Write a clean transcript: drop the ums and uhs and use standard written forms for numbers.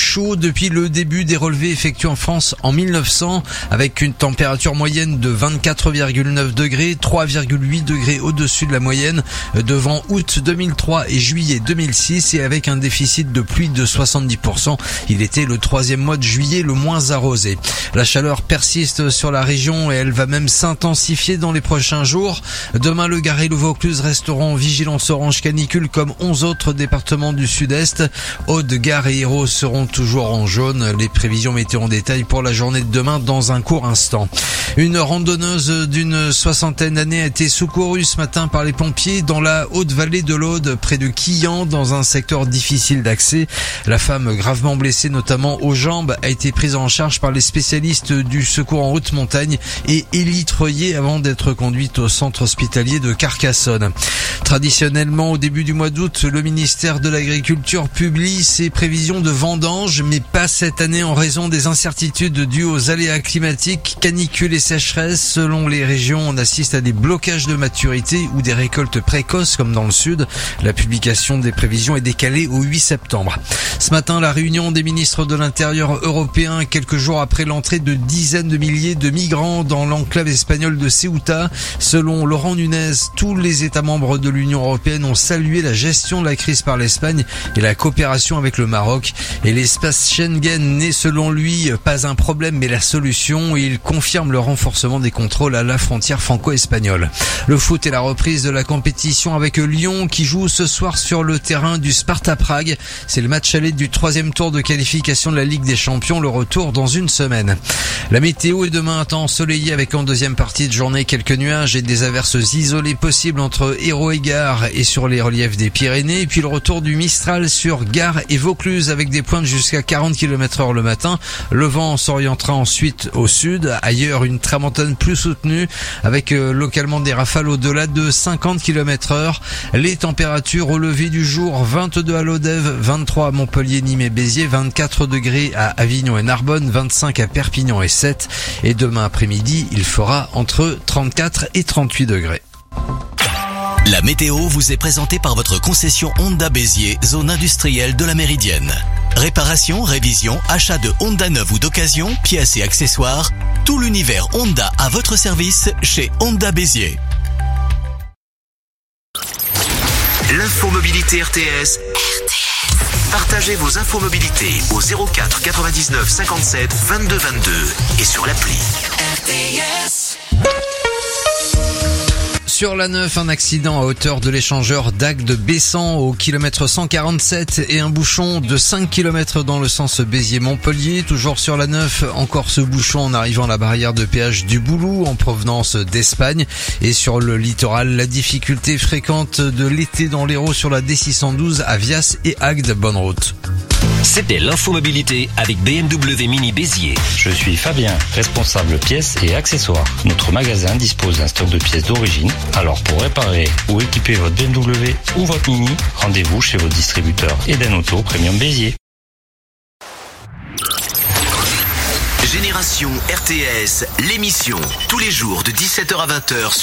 chaud depuis le début des relevés effectués en France en 1900, avec une température moyenne de 24,9 degrés, 3,8 degrés au-dessus de la moyenne, devant août 2003 et juillet 2006, et avec un déficit de pluie de 70%. Il était le troisième mois de juillet le moins arrosé. La chaleur persiste sur la région et elle va même s'intensifier dans les prochains jours. Demain, le Gard et le Vaucluse resteront en vigilance orange canicule comme 11 autres départements du sud-est. Aude, Gard et Hérault seront toujours en jaune. Les prévisions météo en détail pour la journée de demain dans un court instant. Une randonneuse d'une 60aine d'années a été secourue ce matin par les pompiers dans la Haute-Vallée de l'Aude, près de Quillan, dans un secteur difficile d'accès. La femme, gravement blessée notamment aux jambes, a été prise en charge par les spécialistes du secours en haute montagne et élytreuillée avant d'être conduite au centre hospitalier de Carcassonne. Traditionnellement, au début du mois d'août, le ministère de l'Agriculture publie ses prévisions de vendange, mais pas cette année en raison des incertitudes dues aux aléas climatiques, canicules et sécheresse. Selon les régions, on assiste à des blocages de maturité ou des récoltes précoces comme dans le sud. La publication des prévisions est décalée au 8 septembre. Ce matin, la réunion des ministres de l'Intérieur européens, quelques jours après l'entrée de dizaines de milliers de migrants dans l'enclave espagnole de Ceuta. Selon Laurent Nunez, tous les États membres de l'Union européenne ont salué la gestion de la crise par l'Espagne et la coopération avec le Maroc. Et l'espace Schengen n'est selon lui pas un problème mais la solution. Et il confirme le renforcement des contrôles à la frontière franco-espagnole. Le foot est la reprise de la compétition avec Lyon qui joue ce soir sur le terrain du Sparta Prague. C'est le match aller du troisième tour de qualification de la Ligue des Champions. Le retour dans une semaine. La météo est demain un temps ensoleillé avec en deuxième partie de journée quelques nuages et des averses isolées possibles entre Hérault et Gard et sur les reliefs des Pyrénées. Et puis le retour du Mistral sur Gard et Vaucluse avec des pointes jusqu'à 40 km/h le matin. Le vent s'orientera ensuite au sud. Ailleurs, une tramontane plus soutenue avec localement des rafales au-delà de 50 km/h. Les températures au lever du jour, 22 à Lodève, 23 à Montpellier, Nîmes et Béziers, 24 degrés à Avignon et Narbonne, 25 à Perpignan et 7. Et demain après-midi, il fera entre 34 et 38 degrés. La météo vous est présentée par votre concession Honda Béziers, zone industrielle de la Méridienne. Réparation, révision, achat de Honda neuve ou d'occasion, pièces et accessoires, tout l'univers Honda à votre service chez Honda Béziers. L'infomobilité RTS. Partagez vos infomobilités au 04 99 57 22 22 et sur l'appli RTS. Sur la 9, un accident à hauteur de l'échangeur d'Agde-Bessan au kilomètre 147 et un bouchon de 5 km dans le sens Béziers-Montpellier. Toujours sur la 9, encore ce bouchon en arrivant à la barrière de péage du Boulou en provenance d'Espagne. Et sur le littoral, la difficulté fréquente de l'été dans l'Hérault sur la D612 à Vias et Agde. Bonne route. C'était l'infomobilité avec BMW Mini Béziers. Je suis Fabien, responsable pièces et accessoires. Notre magasin dispose d'un stock de pièces d'origine. Alors pour réparer ou équiper votre BMW ou votre Mini, rendez-vous chez votre distributeur Eden Auto Premium Béziers. Génération RTS, l'émission, tous les jours de 17h à 20h.